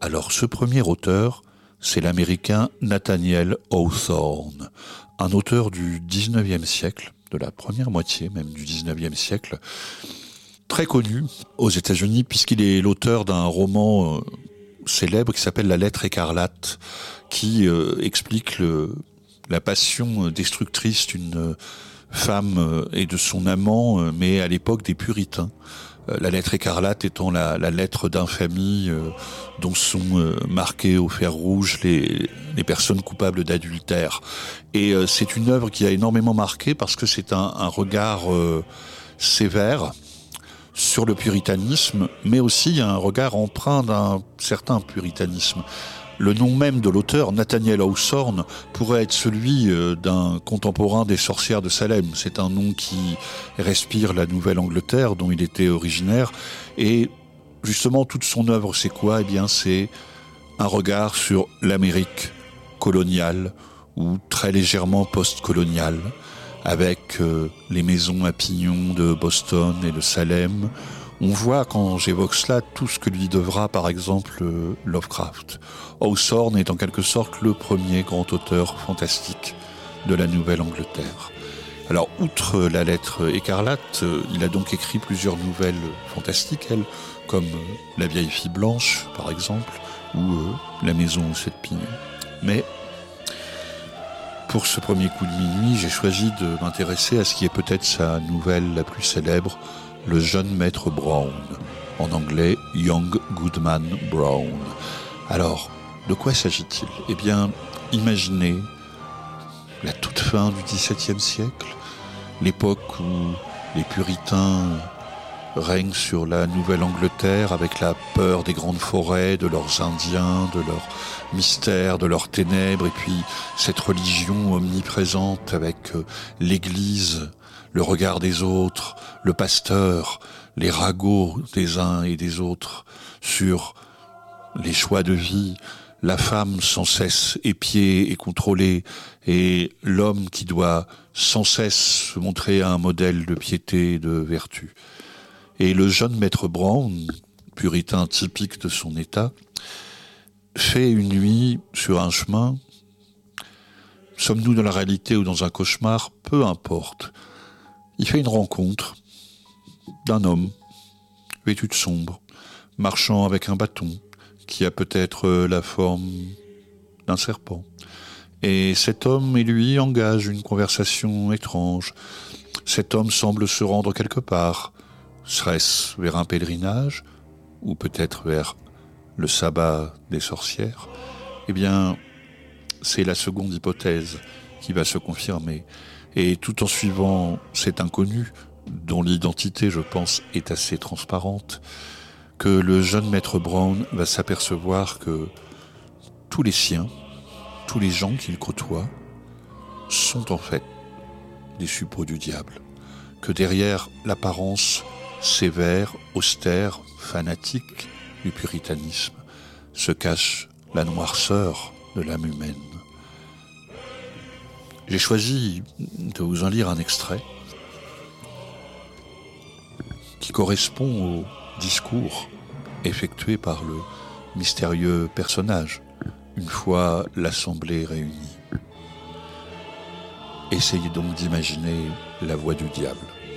Alors, ce premier auteur, c'est l'américain Nathaniel Hawthorne, un auteur du 19e siècle, de la première moitié même du 19e siècle, très connu aux États-Unis puisqu'il est l'auteur d'un roman célèbre qui s'appelle La lettre écarlate, qui explique la passion destructrice d'une femme et de son amant, mais à l'époque des puritains. La lettre écarlate étant la lettre d'infamie dont sont marquées au fer rouge les personnes coupables d'adultère. Et c'est une œuvre qui a énormément marqué parce que c'est un regard sévère sur le puritanisme, mais aussi un regard empreint d'un certain puritanisme. Le nom même de l'auteur, Nathaniel Hawthorne, pourrait être celui d'un contemporain des sorcières de Salem. C'est un nom qui respire la Nouvelle-Angleterre, dont il était originaire. Et justement, toute son œuvre, c'est quoi ? Eh bien, c'est un regard sur l'Amérique coloniale, ou très légèrement post-coloniale, avec les maisons à pignons de Boston et de Salem. On voit, quand j'évoque cela, tout ce que lui devra, par exemple, Lovecraft. Hawthorne est en quelque sorte le premier grand auteur fantastique de la Nouvelle-Angleterre. Alors, outre la lettre écarlate, il a donc écrit plusieurs nouvelles fantastiques, comme La vieille fille blanche, par exemple, ou La maison aux 7 pignons. Mais, pour ce premier coup de minuit, j'ai choisi de m'intéresser à ce qui est peut-être sa nouvelle la plus célèbre, Le jeune maître Brown, en anglais Young Goodman Brown. Alors, de quoi s'agit-il ? Eh bien, imaginez la toute fin du XVIIe siècle, l'époque où les puritains règnent sur la Nouvelle-Angleterre avec la peur des grandes forêts, de leurs Indiens, de leurs mystères, de leurs ténèbres, et puis cette religion omniprésente avec l'Église, le regard des autres, le pasteur, les ragots des uns et des autres sur les choix de vie, la femme sans cesse épiée et contrôlée, et l'homme qui doit sans cesse se montrer un modèle de piété et de vertu. Et le jeune maître Brown, puritain typique de son état, fait une nuit sur un chemin. Sommes-nous dans la réalité ou dans un cauchemar ? Peu importe. Il fait une rencontre d'un homme vêtu de sombre, marchant avec un bâton qui a peut-être la forme d'un serpent. Et cet homme et lui engagent une conversation étrange. Cet homme semble se rendre quelque part. Serait-ce vers un pèlerinage ou peut-être vers le sabbat des sorcières ? Eh bien, c'est la seconde hypothèse qui va se confirmer. Et tout en suivant cet inconnu, dont l'identité, je pense, est assez transparente, que le jeune maître Brown va s'apercevoir que tous les siens, tous les gens qu'il côtoie, sont en fait des suppôts du diable. Que derrière l'apparence sévère, austère, fanatique du puritanisme se cache la noirceur de l'âme humaine. J'ai choisi de vous en lire un extrait qui correspond au discours effectué par le mystérieux personnage une fois l'assemblée réunie. Essayez donc d'imaginer la voix du diable.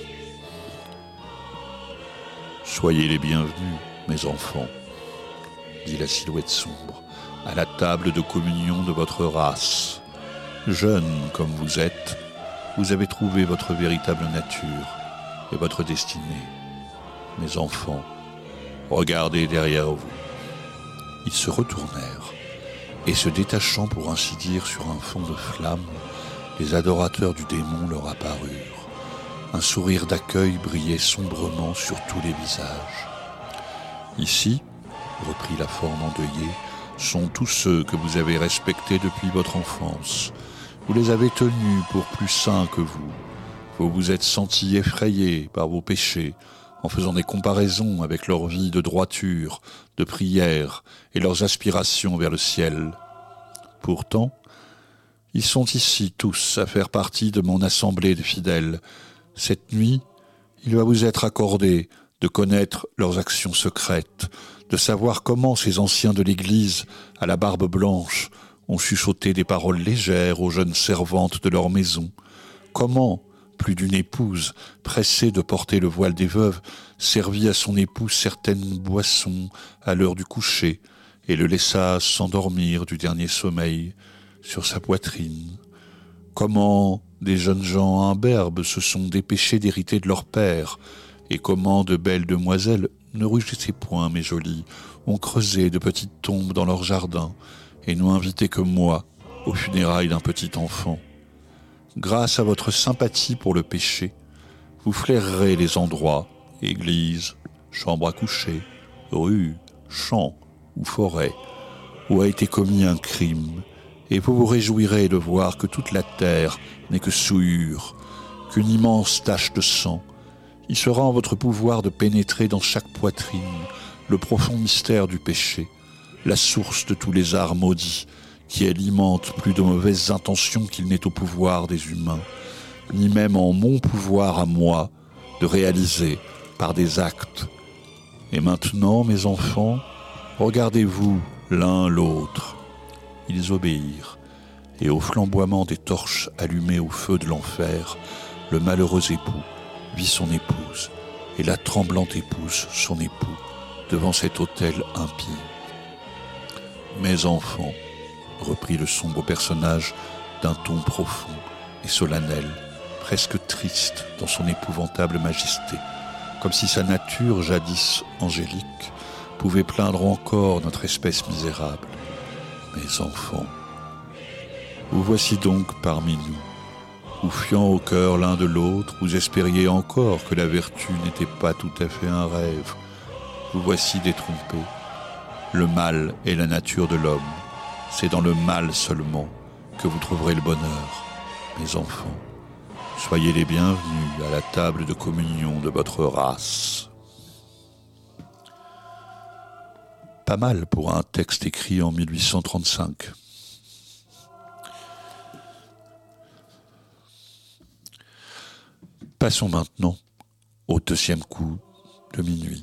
Soyez les bienvenus, mes enfants, dit la silhouette sombre, à la table de communion de votre race. Jeunes comme vous êtes, vous avez trouvé votre véritable nature et votre destinée. Mes enfants, regardez derrière vous. Ils se retournèrent, et se détachant pour ainsi dire sur un fond de flammes, les adorateurs du démon leur apparurent. Un sourire d'accueil brillait sombrement sur tous les visages. Ici, reprit la forme endeuillée, sont tous ceux que vous avez respectés depuis votre enfance. Vous les avez tenus pour plus saints que vous. Vous vous êtes sentis effrayés par vos péchés en faisant des comparaisons avec leur vie de droiture, de prière et leurs aspirations vers le ciel. Pourtant, ils sont ici tous à faire partie de mon assemblée de fidèles. Cette nuit, il va vous être accordé de connaître leurs actions secrètes, de savoir comment ces anciens de l'Église, à la barbe blanche, ont chuchoté des paroles légères aux jeunes servantes de leur maison. Comment, plus d'une épouse, pressée de porter le voile des veuves, servit à son époux certaines boissons à l'heure du coucher et le laissa s'endormir du dernier sommeil sur sa poitrine. Comment des jeunes gens imberbes se sont dépêchés d'hériter de leur père, et comment de belles demoiselles, ne rougissez point, mes jolies, ont creusé de petites tombes dans leur jardin, et n'ont invité que moi aux funérailles d'un petit enfant. Grâce à votre sympathie pour le péché, vous flairerez les endroits, églises, chambres à coucher, rues, champs ou forêts, où a été commis un crime, et vous vous réjouirez de voir que toute la terre n'est que souillure, qu'une immense tache de sang. Il sera en votre pouvoir de pénétrer dans chaque poitrine le profond mystère du péché, la source de tous les arts maudits, qui alimente plus de mauvaises intentions qu'il n'est au pouvoir des humains, ni même en mon pouvoir à moi de réaliser par des actes. Et maintenant, mes enfants, regardez-vous l'un l'autre. Ils obéirent, et au flamboiement des torches allumées au feu de l'enfer, le malheureux époux vit son épouse, et la tremblante épouse son époux, devant cet autel impie. Mes enfants, reprit le sombre personnage d'un ton profond et solennel, presque triste dans son épouvantable majesté, comme si sa nature jadis angélique pouvait plaindre encore notre espèce misérable. Mes enfants, vous voici donc parmi nous. Vous fiant au cœur l'un de l'autre, vous espériez encore que la vertu n'était pas tout à fait un rêve. Vous voici détrompés. Le mal est la nature de l'homme. C'est dans le mal seulement que vous trouverez le bonheur. Mes enfants, soyez les bienvenus à la table de communion de votre race. Pas mal pour un texte écrit en 1835. Passons maintenant au deuxième coup de minuit.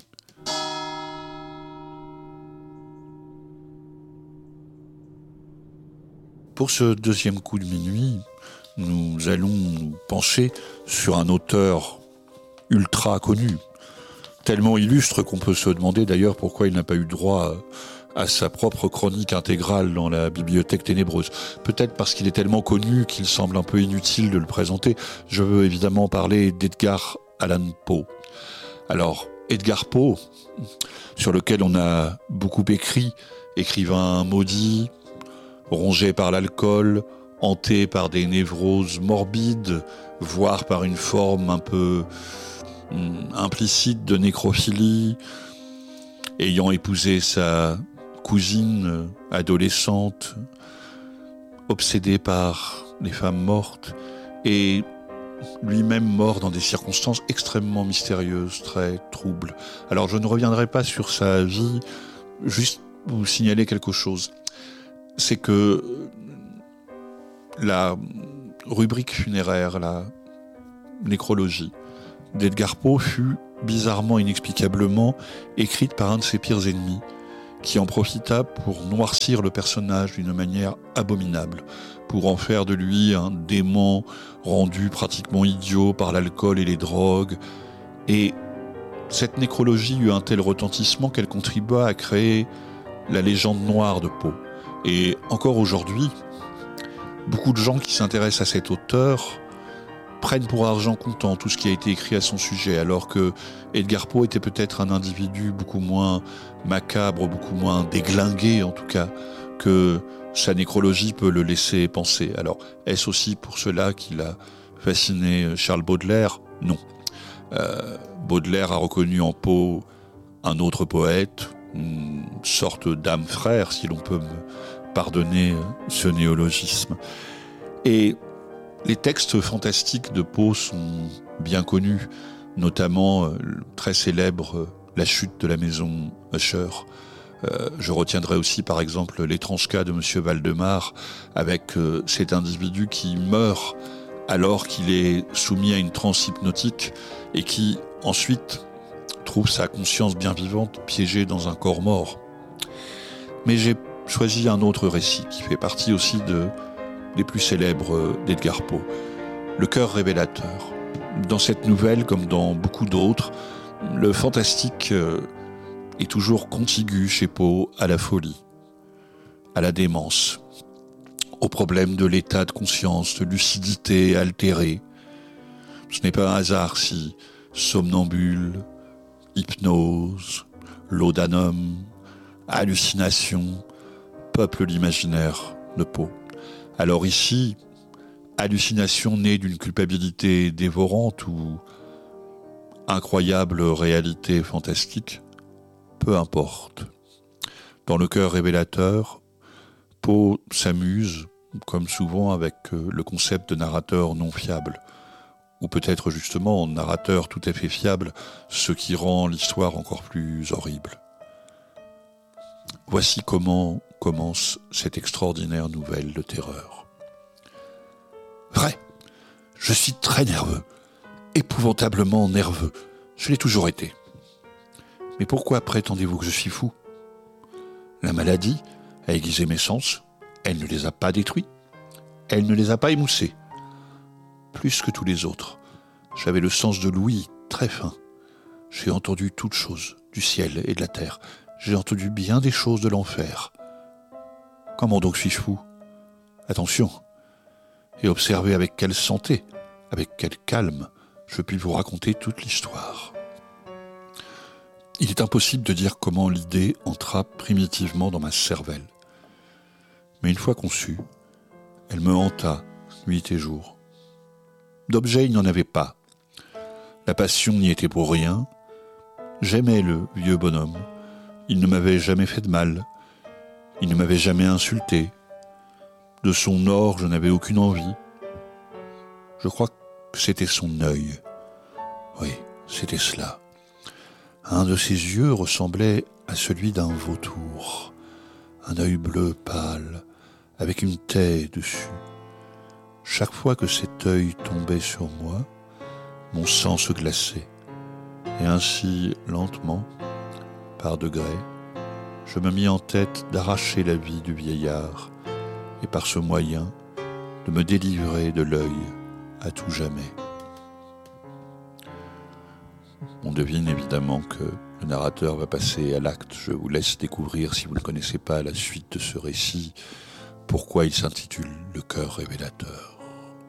Pour ce deuxième coup de minuit, nous allons nous pencher sur un auteur ultra connu, tellement illustre qu'on peut se demander d'ailleurs pourquoi il n'a pas eu droit à sa propre chronique intégrale dans la bibliothèque ténébreuse. Peut-être parce qu'il est tellement connu qu'il semble un peu inutile de le présenter. Je veux évidemment parler d'Edgar Allan Poe. Alors, Edgar Poe, sur lequel on a beaucoup écrit, écrivain maudit, rongé par l'alcool, hanté par des névroses morbides, voire par une forme un peu implicite de nécrophilie, ayant épousé sa cousine adolescente, obsédé par les femmes mortes, et lui-même mort dans des circonstances extrêmement mystérieuses, très troubles. Alors je ne reviendrai pas sur sa vie, juste vous signaler quelque chose. C'est que la rubrique funéraire, la nécrologie d'Edgar Poe fut bizarrement, inexplicablement écrite par un de ses pires ennemis, qui en profita pour noircir le personnage d'une manière abominable, pour en faire de lui un démon rendu pratiquement idiot par l'alcool et les drogues. Et cette nécrologie eut un tel retentissement qu'elle contribua à créer la légende noire de Poe. Et encore aujourd'hui, beaucoup de gens qui s'intéressent à cet auteur prennent pour argent comptant tout ce qui a été écrit à son sujet, alors que Edgar Poe était peut-être un individu beaucoup moins macabre, beaucoup moins déglingué en tout cas, que sa nécrologie peut le laisser penser. Alors, est-ce aussi pour cela qu'il a fasciné Charles Baudelaire ? Non. Baudelaire a reconnu en Poe un autre poète, une sorte d'âme frère, si l'on peut me pardonner ce néologisme. Et les textes fantastiques de Poe sont bien connus, notamment le très célèbre La chute de la maison Usher. Je retiendrai aussi par exemple l'étrange cas de Monsieur Valdemar, avec cet individu qui meurt alors qu'il est soumis à une transe hypnotique et qui ensuite trouve sa conscience bien vivante piégée dans un corps mort. Mais j'ai choisi un autre récit qui fait partie aussi des plus célèbres d'Edgar Poe, Le cœur révélateur. Dans cette nouvelle, comme dans beaucoup d'autres, le fantastique est toujours contigu chez Poe à la folie, à la démence, au problème de l'état de conscience, de lucidité altérée. Ce n'est pas un hasard si somnambule, hypnose, laudanum, hallucination peuplent l'imaginaire de Poe. Alors ici, hallucination née d'une culpabilité dévorante ou incroyable réalité fantastique, peu importe. Dans Le cœur révélateur, Poe s'amuse, comme souvent, avec le concept de narrateur non fiable, ou peut-être justement narrateur tout à fait fiable, ce qui rend l'histoire encore plus horrible. Voici comment commence cette extraordinaire nouvelle de terreur. Vrai, je suis très nerveux, épouvantablement nerveux, je l'ai toujours été. Mais pourquoi prétendez-vous que je suis fou ? La maladie a aiguisé mes sens, elle ne les a pas détruits, elle ne les a pas émoussés. Plus que tous les autres, j'avais le sens de l'ouïe très fin. J'ai entendu toutes choses, du ciel et de la terre. J'ai entendu bien des choses de l'enfer. Comment donc suis-je fou ? Attention, et observez avec quelle santé, avec quel calme, je puis vous raconter toute l'histoire. Il est impossible de dire comment l'idée entra primitivement dans ma cervelle. Mais une fois conçue, elle me hanta nuit et jour. D'objet, il n'y en avait pas. La passion n'y était pour rien. J'aimais le vieux bonhomme. Il ne m'avait jamais fait de mal. Il ne m'avait jamais insulté. De son or, je n'avais aucune envie. Je crois que c'était son œil. Oui, c'était cela. Un de ses yeux ressemblait à celui d'un vautour. Un œil bleu pâle, avec une taie dessus. Chaque fois que cet œil tombait sur moi, mon sang se glaçait. Et ainsi, lentement, par degrés, je me mis en tête d'arracher la vie du vieillard et par ce moyen de me délivrer de l'œil à tout jamais. On devine évidemment que le narrateur va passer à l'acte. Je vous laisse découvrir, si vous ne connaissez pas la suite de ce récit, pourquoi il s'intitule « Le cœur révélateur ».